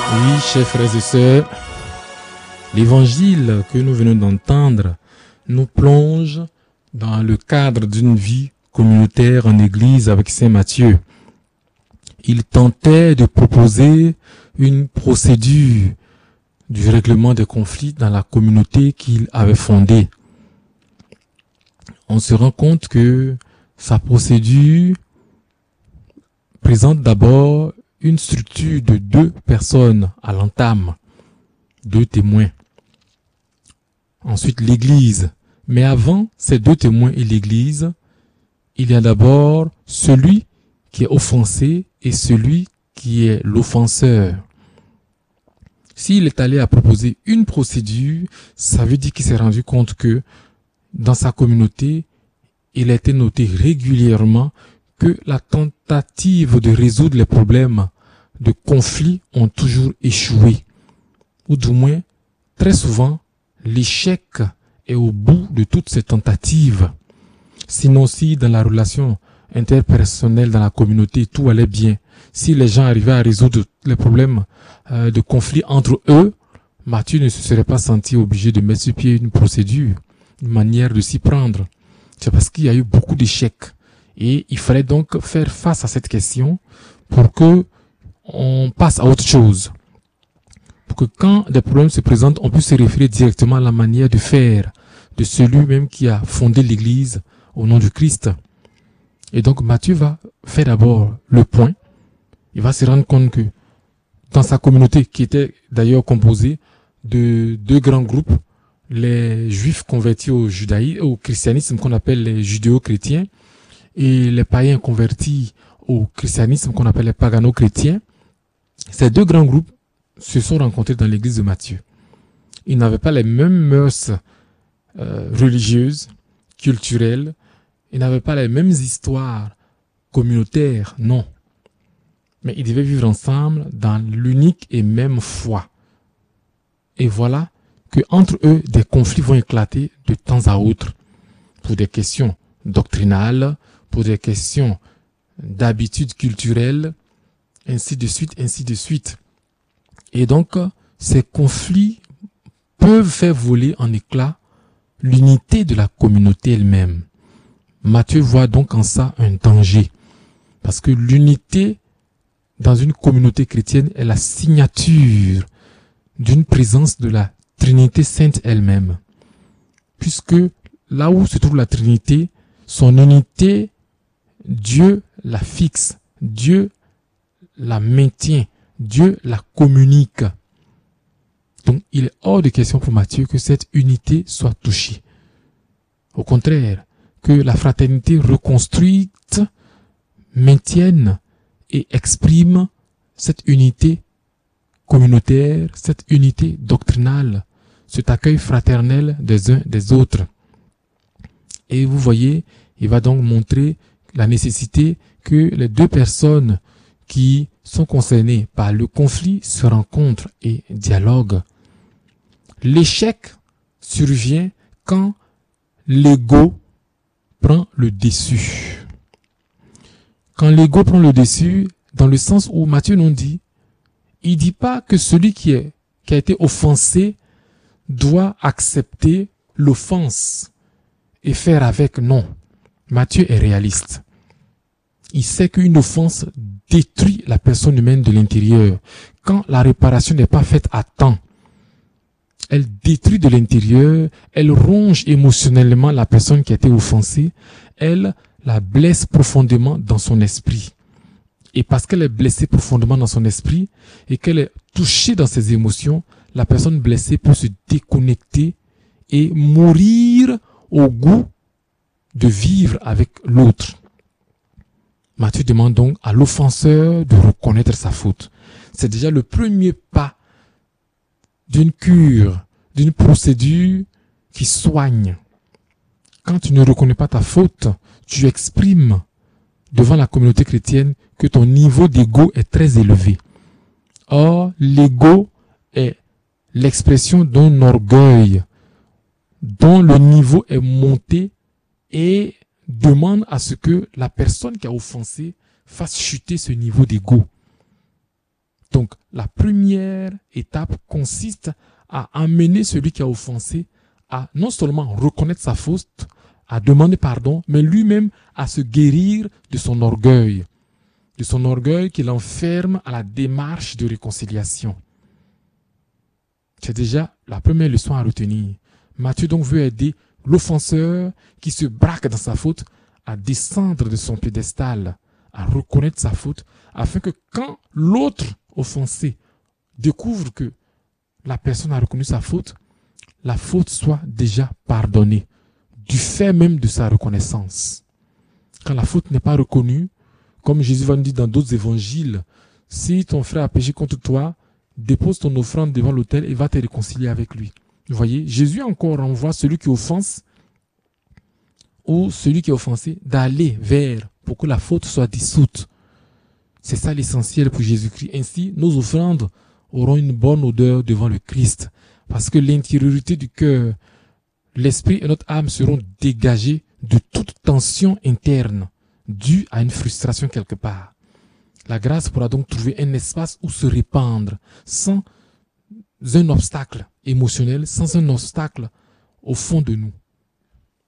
Oui, chers frères et sœurs, l'évangile que nous venons d'entendre nous plonge dans le cadre d'une vie communautaire en église avec Saint Matthieu. Il tentait de proposer une procédure du règlement des conflits dans la communauté qu'il avait fondée. On se rend compte que sa procédure présente d'abord une structure de 2 personnes à l'entame, 2 témoins. Ensuite, l'Église. Mais avant ces 2 témoins et l'Église, il y a d'abord celui qui est offensé et celui qui est l'offenseur. S'il est allé à proposer une procédure, ça veut dire qu'il s'est rendu compte que dans sa communauté, il a été noté régulièrement que la tentative de résoudre les problèmes de conflit ont toujours échoué. Ou du moins, très souvent, l'échec est au bout de toutes ces tentatives. Sinon, si dans la relation interpersonnelle dans la communauté, tout allait bien, si les gens arrivaient à résoudre les problèmes de conflit entre eux, Matthieu ne se serait pas senti obligé de mettre sur pied une procédure, une manière de s'y prendre. C'est parce qu'il y a eu beaucoup d'échecs. Et il fallait donc faire face à cette question pour que on passe à autre chose. Pour que quand des problèmes se présentent, on puisse se référer directement à la manière de faire de celui même qui a fondé l'Église au nom du Christ. Et donc Matthieu va faire d'abord le point. Il va se rendre compte que dans sa communauté, qui était d'ailleurs composée de 2 grands groupes, les Juifs convertis au christianisme qu'on appelle les judéo-chrétiens, et les païens convertis au christianisme qu'on appelle les pagano-chrétiens, ces 2 grands groupes se sont rencontrés dans l'église de Matthieu. Ils n'avaient pas les mêmes mœurs religieuses, culturelles, ils n'avaient pas les mêmes histoires communautaires, non. Mais ils devaient vivre ensemble dans l'unique et même foi. Et voilà que entre eux, des conflits vont éclater de temps à autre pour des questions doctrinales, pour des questions d'habitudes culturelles, ainsi de suite, ainsi de suite. Et donc, ces conflits peuvent faire voler en éclats l'unité de la communauté elle-même. Matthieu voit donc en ça un danger, parce que l'unité dans une communauté chrétienne est la signature d'une présence de la Trinité sainte elle-même. Puisque là où se trouve la Trinité, son unité, Dieu la fixe, Dieu la maintient, Dieu la communique. Donc il est hors de question pour Matthieu que cette unité soit touchée. Au contraire, que la fraternité reconstruite maintienne et exprime cette unité communautaire, cette unité doctrinale, cet accueil fraternel des uns des autres. Et vous voyez, il va donc montrer la nécessité que les 2 personnes qui sont concernées par le conflit se rencontrent et dialoguent. L'échec survient quand l'ego prend le dessus. Quand l'ego prend le dessus, dans le sens où Matthieu nous dit, il dit pas que celui qui a été offensé doit accepter l'offense et faire avec. Non. Matthieu est réaliste. Il sait qu'une offense détruit la personne humaine de l'intérieur. Quand la réparation n'est pas faite à temps, elle détruit de l'intérieur, elle ronge émotionnellement la personne qui a été offensée, elle la blesse profondément dans son esprit. Et parce qu'elle est blessée profondément dans son esprit et qu'elle est touchée dans ses émotions, la personne blessée peut se déconnecter et mourir au goût de vivre avec l'autre. Matthieu demande donc à l'offenseur de reconnaître sa faute. C'est déjà le premier pas d'une cure, d'une procédure qui soigne. Quand tu ne reconnais pas ta faute, tu exprimes devant la communauté chrétienne que ton niveau d'ego est très élevé. Or, l'ego est l'expression d'un orgueil dont le niveau est monté et demande à ce que la personne qui a offensé fasse chuter ce niveau d'ego. Donc, la première étape consiste à amener celui qui a offensé à non seulement reconnaître sa faute, à demander pardon, mais lui-même à se guérir de son orgueil qui l'enferme à la démarche de réconciliation. C'est déjà la première leçon à retenir. Matthieu donc veut aider l'offenseur qui se braque dans sa faute à descendre de son piédestal, à reconnaître sa faute, afin que quand l'autre offensé découvre que la personne a reconnu sa faute, la faute soit déjà pardonnée, du fait même de sa reconnaissance. Quand la faute n'est pas reconnue, comme Jésus va nous dire dans d'autres évangiles, si ton frère a péché contre toi, dépose ton offrande devant l'autel et va te réconcilier avec lui. Vous voyez, Jésus encore renvoie celui qui offense ou celui qui est offensé d'aller vers pour que la faute soit dissoute. C'est ça l'essentiel pour Jésus-Christ. Ainsi, nos offrandes auront une bonne odeur devant le Christ parce que l'intériorité du cœur, l'esprit et notre âme seront dégagés de toute tension interne due à une frustration quelque part. La grâce pourra donc trouver un espace où se répandre sans un obstacle émotionnel, sans un obstacle au fond de nous.